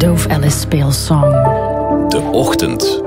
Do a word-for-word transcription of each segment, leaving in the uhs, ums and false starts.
Dove Ellis Pale Song. De ochtend.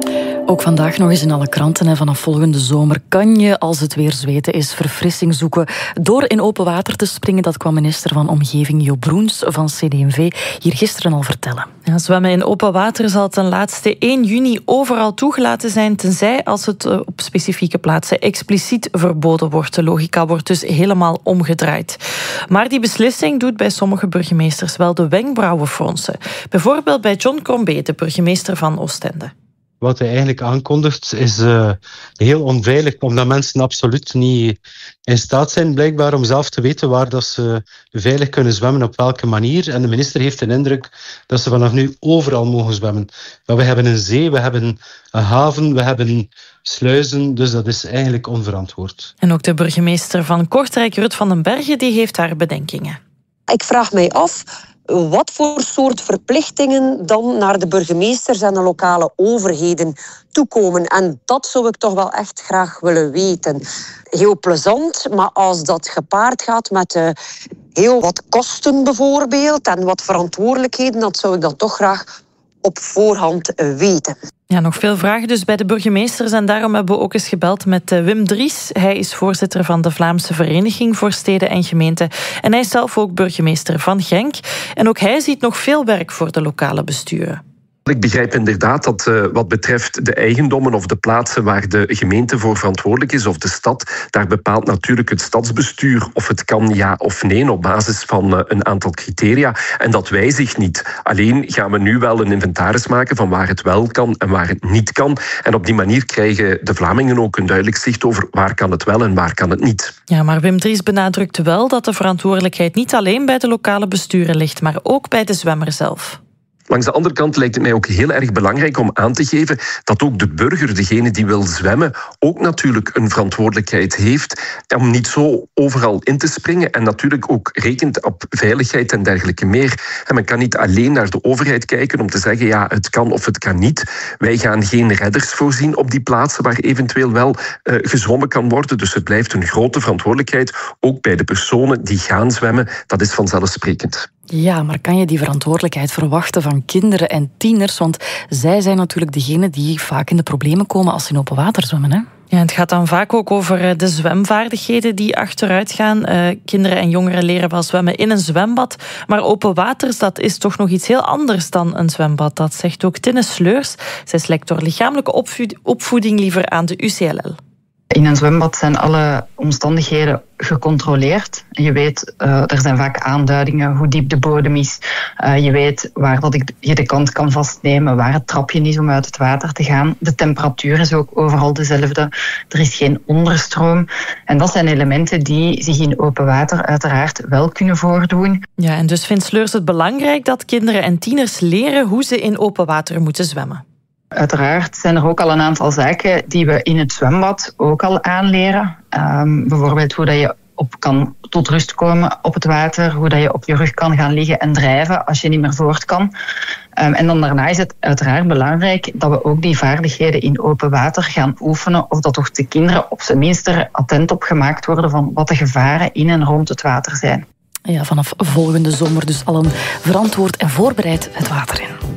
Ook vandaag nog eens in alle kranten. En vanaf volgende zomer kan je, als het weer zweten is, verfrissing zoeken door in open water te springen. Dat kwam minister van Omgeving Jo Broens van C D M V hier gisteren al vertellen. Ja, zwemmen in open water zal ten laatste één juni overal toegelaten zijn, tenzij als het op specifieke plaatsen expliciet verboden wordt. De logica wordt dus helemaal omgedraaid. Maar die beslissing doet bij sommige burgemeesters wel de wenkbrauwen fronsen. Bijvoorbeeld bij John Crombie, de burgemeester van Oostende. Wat hij eigenlijk aankondigt is uh, heel onveilig, omdat mensen absoluut niet in staat zijn blijkbaar om zelf te weten waar dat ze veilig kunnen zwemmen, op welke manier. En de minister heeft de indruk dat ze vanaf nu overal mogen zwemmen. Maar we hebben een zee, we hebben een haven, we hebben sluizen, dus dat is eigenlijk onverantwoord. En ook de burgemeester van Kortrijk, Rut van den Bergen, die heeft haar bedenkingen. Ik vraag mij af wat voor soort verplichtingen dan naar de burgemeesters en de lokale overheden toekomen. En dat zou ik toch wel echt graag willen weten. Heel plezant, maar als dat gepaard gaat met uh, heel wat kosten bijvoorbeeld en wat verantwoordelijkheden, dan zou ik dat toch graag op voorhand weten. Ja, nog veel vragen dus bij de burgemeesters en daarom hebben we ook eens gebeld met Wim Dries. Hij is voorzitter van de Vlaamse Vereniging voor Steden en Gemeenten en hij is zelf ook burgemeester van Genk. En ook hij ziet nog veel werk voor de lokale besturen. Ik begrijp inderdaad dat uh, wat betreft de eigendommen of de plaatsen waar de gemeente voor verantwoordelijk is of de stad, daar bepaalt natuurlijk het stadsbestuur of het kan ja of nee op basis van uh, een aantal criteria. En dat wijzigt niet. Alleen gaan we nu wel een inventaris maken van waar het wel kan en waar het niet kan. En op die manier krijgen de Vlamingen ook een duidelijk zicht over waar kan het wel en waar kan het niet. Ja, maar Wim Dries benadrukt wel dat de verantwoordelijkheid niet alleen bij de lokale besturen ligt, maar ook bij de zwemmer zelf. Langs de andere kant lijkt het mij ook heel erg belangrijk om aan te geven dat ook de burger, degene die wil zwemmen, ook natuurlijk een verantwoordelijkheid heeft om niet zo overal in te springen en natuurlijk ook rekent op veiligheid en dergelijke meer. En men kan niet alleen naar de overheid kijken om te zeggen ja, het kan of het kan niet. Wij gaan geen redders voorzien op die plaatsen waar eventueel wel uh, gezwommen kan worden. Dus het blijft een grote verantwoordelijkheid, ook bij de personen die gaan zwemmen. Dat is vanzelfsprekend. Ja, maar kan je die verantwoordelijkheid verwachten van kinderen en tieners? Want zij zijn natuurlijk degenen die vaak in de problemen komen als ze in open water zwemmen, hè? Ja, het gaat dan vaak ook over de zwemvaardigheden die achteruit gaan. Uh, kinderen en jongeren leren wel zwemmen in een zwembad. Maar open water, dat is toch nog iets heel anders dan een zwembad. Dat zegt ook Tinne Sleurs. Zij is lector lichamelijke opvoeding liever aan de U C L L. In een zwembad zijn alle omstandigheden gecontroleerd. Je weet, uh, er zijn vaak aanduidingen hoe diep de bodem is. Uh, je weet waar dat ik, je de kant kan vastnemen, waar het trapje is om uit het water te gaan. De temperatuur is ook overal dezelfde. Er is geen onderstroom. En dat zijn elementen die zich in open water uiteraard wel kunnen voordoen. Ja, en dus vindt Sleurs het belangrijk dat kinderen en tieners leren hoe ze in open water moeten zwemmen. Uiteraard zijn er ook al een aantal zaken die we in het zwembad ook al aanleren. Um, bijvoorbeeld hoe dat je op kan tot rust komen op het water, hoe dat je op je rug kan gaan liggen en drijven als je niet meer voort kan. Um, en dan daarna is het uiteraard belangrijk dat we ook die vaardigheden in open water gaan oefenen, of dat toch de kinderen op zijn minst er attent op gemaakt worden van wat de gevaren in en rond het water zijn. Ja, vanaf volgende zomer dus al een verantwoord en voorbereid het water in.